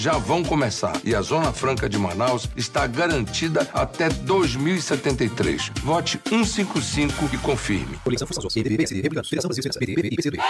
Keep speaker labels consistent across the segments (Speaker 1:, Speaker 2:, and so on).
Speaker 1: já vão começar e a Zona Franca de Manaus está garantida até 2073. Vote 155 e confirme.
Speaker 2: Coligação Força Jovem, PDB, PCB, Republicanos, Federação Brasil, PDB e PCB.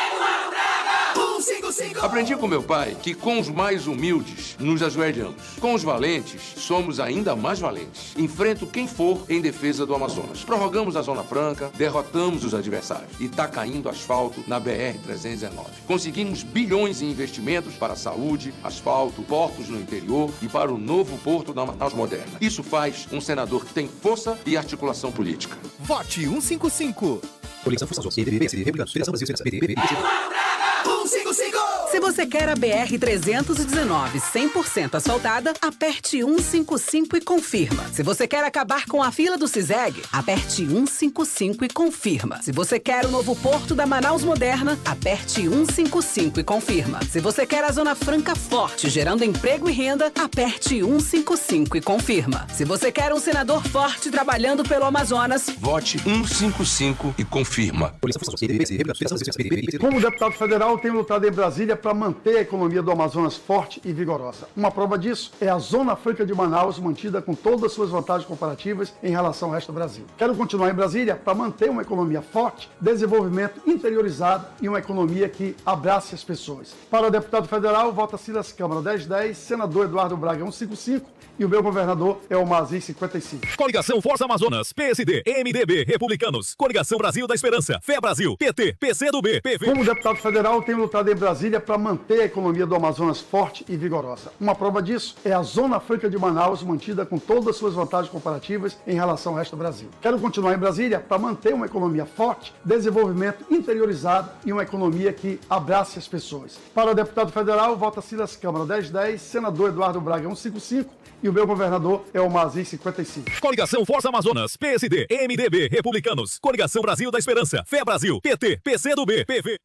Speaker 1: Aprendi com meu pai que com os mais humildes nos ajoelhamos. Com os valentes, somos ainda mais valentes. Enfrento quem for em defesa do Amazonas. Prorrogamos a Zona Franca, derrotamos os adversários. E tá caindo asfalto na BR-319. Conseguimos bilhões em investimentos para a saúde, asfalto, portos no interior e para o novo porto da Manaus Moderna. Isso faz um senador que tem força e articulação política.
Speaker 3: Vote 155.
Speaker 2: Coligação Força Jovem, PDB, PCB, Republicanos, Federação Brasil, PDB e PCB.
Speaker 4: Se você quer a BR-319 100% asfaltada, aperte 155 e confirma. Se você quer acabar com a fila do CISEG, aperte 155 e confirma. Se você quer o novo porto da Manaus Moderna, aperte 155 e confirma. Se você quer a Zona Franca forte, gerando emprego e renda, aperte 155 e confirma. Se você quer um senador forte trabalhando pelo Amazonas,
Speaker 1: vote 155 e confirma.
Speaker 2: Coligação Força Jovem, PDB, PCB, Republicanos, Federação Brasil, PDB e PCB.
Speaker 5: Como deputado federal, tenho lutado em Brasília para manter a economia do Amazonas forte e vigorosa. Uma prova disso é a Zona Franca de Manaus, mantida com todas as suas vantagens comparativas em relação ao resto do Brasil. Quero continuar em Brasília para manter uma economia forte, desenvolvimento interiorizado e uma economia que abrace as pessoas. Para o deputado federal, vota Silas Câmara 1010, senador Eduardo Braga 155 e o meu governador é o Mazin 55.
Speaker 3: Coligação Força Amazonas, PSD, MDB, Republicanos, Coligação Brasil da Esperança, Fé Brasil, PT, PCdoB, PV.
Speaker 5: Como deputado federal, tenho lutado em Brasília para manter a economia do Amazonas forte e vigorosa. Uma prova disso é a Zona Franca de Manaus, mantida com todas as suas vantagens comparativas em relação ao resto do Brasil. Quero continuar em Brasília para manter uma economia forte, desenvolvimento interiorizado e uma economia que abrace as pessoas. Para o deputado federal, vota Silas Câmara 1010, senador Eduardo Braga 155 e o meu governador é o Mazin 55.
Speaker 3: Coligação Força Amazonas, PSD, MDB, Republicanos, Coligação Brasil da Esperança, Fé Brasil, PT, PCdoB, PV.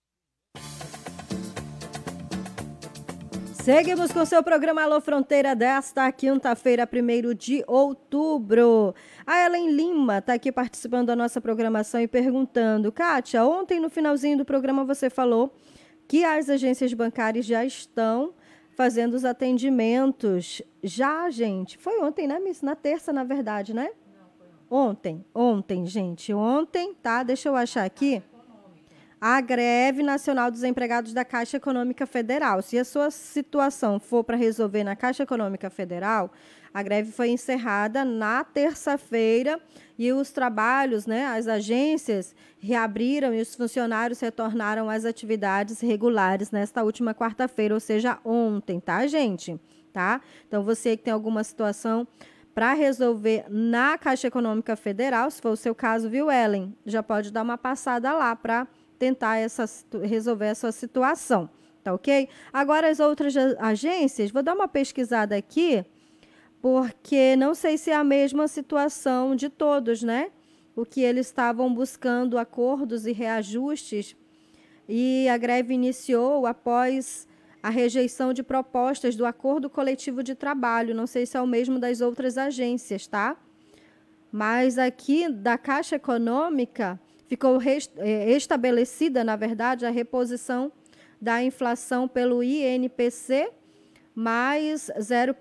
Speaker 6: Seguimos com seu programa Alô Fronteira desta quinta-feira, 1º de outubro. A Ellen Lima está aqui participando da nossa programação e perguntando: Kátia, ontem no finalzinho do programa você falou que as agências bancárias já estão fazendo os atendimentos. Já, gente? Foi ontem, né, Miss? Na terça, na verdade, né? Não, foi ontem, gente. Ontem, tá? Deixa eu achar aqui. A greve nacional dos empregados da Caixa Econômica Federal. Se a sua situação for para resolver na Caixa Econômica Federal, a greve foi encerrada na terça-feira e os trabalhos, né, as agências reabriram e os funcionários retornaram às atividades regulares nesta última quarta-feira, ou seja, ontem, tá, gente? Tá? Então, você que tem alguma situação para resolver na Caixa Econômica Federal, se for o seu caso, viu, Ellen? Já pode dar uma passada lá para tentar resolver a sua situação, tá ok? Agora, as outras agências, vou dar uma pesquisada aqui, porque não sei se é a mesma situação de todos, né? O que eles estavam buscando acordos e reajustes, e a greve iniciou após a rejeição de propostas do Acordo Coletivo de Trabalho. Não sei se é o mesmo das outras agências, tá? Mas aqui, da Caixa Econômica, ficou estabelecida, na verdade, a reposição da inflação pelo INPC, mais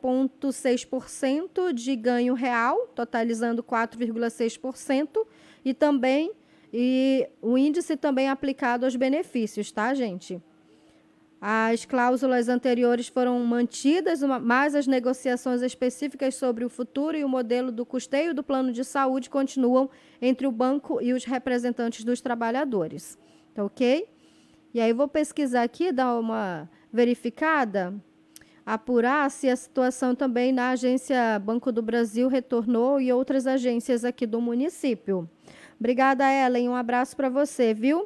Speaker 6: 0,6% de ganho real, totalizando 4,6%, e também o índice também aplicado aos benefícios, tá, gente? As cláusulas anteriores foram mantidas, mas as negociações específicas sobre o futuro e o modelo do custeio do plano de saúde continuam entre o banco e os representantes dos trabalhadores. Tá ok? E aí vou pesquisar aqui, dar uma verificada, apurar se a situação também na agência Banco do Brasil retornou e outras agências aqui do município. Obrigada, Ellen. Um abraço para você, viu?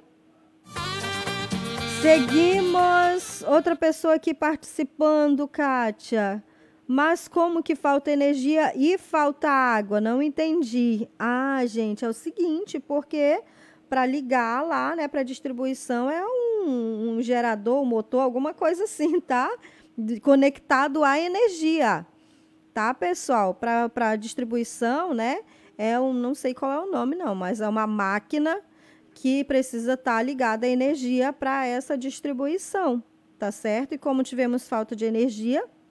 Speaker 6: Seguimos. Outra pessoa aqui participando, Kátia. Mas como que falta energia e falta água? Não entendi. Ah, gente, é o seguinte, porque para ligar lá, né, para distribuição é um gerador, um motor, alguma coisa assim, tá? Conectado à energia, tá, pessoal? Para distribuição, né? Não sei qual é o nome, não, mas é uma máquina que precisa estar ligada à energia para essa distribuição, tá certo? E como tivemos falta de energia,